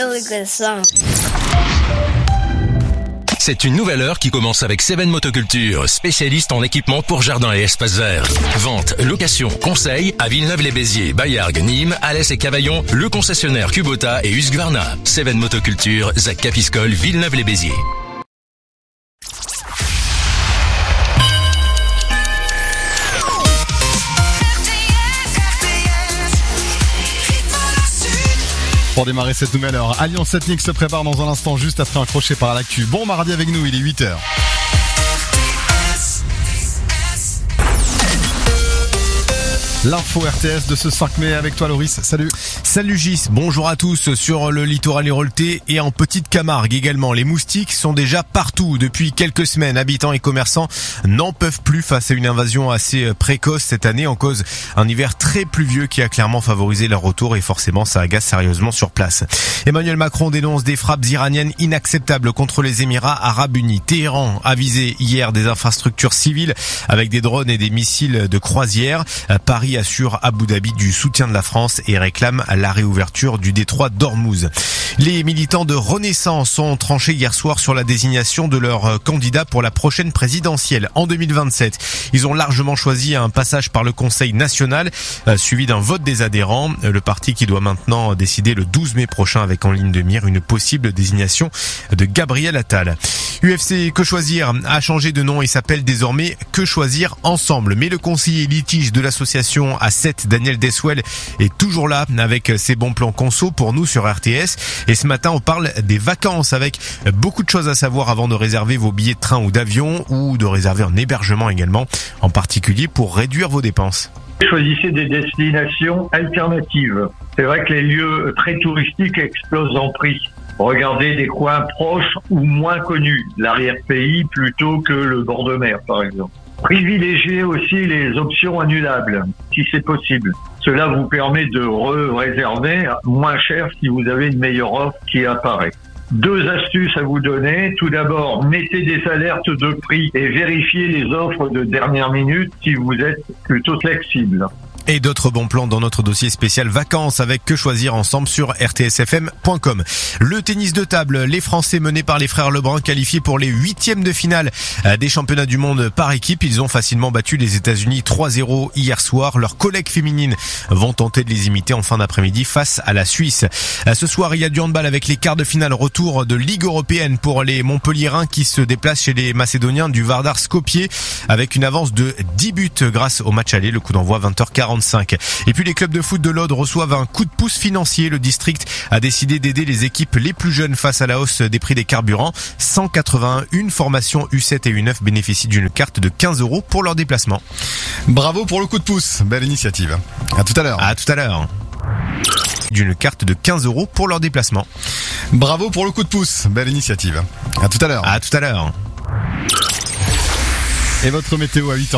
really good song. C'est une nouvelle heure qui commence avec Seven Motoculture, spécialiste en équipement pour jardin et espaces verts. Vente, location, conseil à Villeneuve-les-Béziers, Bayargues, Nîmes, Alès et Cavaillon, le concessionnaire Kubota et Husqvarna. Seven Motoculture, Zac Capiscol, Villeneuve-les-Béziers. Pour démarrer cette nouvelle heure, Alliance Ethnique se prépare dans un instant juste après un crochet par l'actu. Bon mardi avec nous, il est 8h. L'info RTS de ce 5 mai avec toi Loris, salut. Salut Gis, bonjour à tous. Sur le littoral héroltais et en petite Camargue également, les moustiques sont déjà partout. Depuis quelques semaines, habitants et commerçants n'en peuvent plus face à une invasion assez précoce cette année en cause un hiver très pluvieux qui a clairement favorisé leur retour et forcément ça agace sérieusement sur place. Emmanuel Macron dénonce des frappes iraniennes inacceptables contre les Émirats Arabes Unis. Téhéran a visé hier des infrastructures civiles avec des drones et des missiles de croisière. Paris assure Abu Dhabi du soutien de la France et réclame la réouverture du détroit d'Ormuz. Les militants de Renaissance ont tranché hier soir sur la désignation de leur candidat pour la prochaine présidentielle en 2027. Ils ont largement choisi un passage par le Conseil national, suivi d'un vote des adhérents. Le parti qui doit maintenant décider le 12 mai prochain avec en ligne de mire une possible désignation de Gabriel Attal. UFC Que Choisir a changé de nom et s'appelle désormais Que Choisir Ensemble. Mais le conseiller litige de l'association A7, Daniel Deswell, est toujours là avec ses bons plans conso pour nous sur RTS. Et ce matin, on parle des vacances avec beaucoup de choses à savoir avant de réserver vos billets de train ou d'avion ou de réserver un hébergement également, en particulier pour réduire vos dépenses. Choisissez des destinations alternatives. C'est vrai que les lieux très touristiques explosent en prix. Regardez des coins proches ou moins connus, l'arrière-pays plutôt que le bord de mer par exemple. Privilégiez aussi les options annulables, si c'est possible. Cela vous permet de réserver moins cher si vous avez une meilleure offre qui apparaît. 2 astuces à vous donner. Tout d'abord, mettez des alertes de prix et vérifiez les offres de dernière minute si vous êtes plutôt flexible. Et d'autres bons plans dans notre dossier spécial vacances avec Que Choisir Ensemble sur rtsfm.com. Le tennis de table, les Français menés par les frères Lebrun qualifiés pour les 8e de finale des championnats du monde par équipe. Ils ont facilement battu les États-Unis 3-0 hier soir. Leurs collègues féminines vont tenter de les imiter en fin d'après-midi face à la Suisse. Ce soir, il y a du handball avec les quarts de finale retour de Ligue européenne pour les Montpelliérains qui se déplacent chez les Macédoniens du Vardar Skopje avec une avance de 10 buts grâce au match aller. Le coup d'envoi 20h45. Et puis les clubs de foot de l'Aude reçoivent un coup de pouce financier. Le district a décidé d'aider les équipes les plus jeunes face à la hausse des prix des carburants. 181 formations U7 et U9 bénéficient d'une carte de 15 € pour leur déplacement. Bravo pour le coup de pouce, belle initiative. À tout à l'heure. À tout à l'heure. D'une carte de 15 € pour leur déplacement. Bravo pour le coup de pouce, belle initiative. À tout à l'heure. À tout à l'heure. Et votre météo à 8h.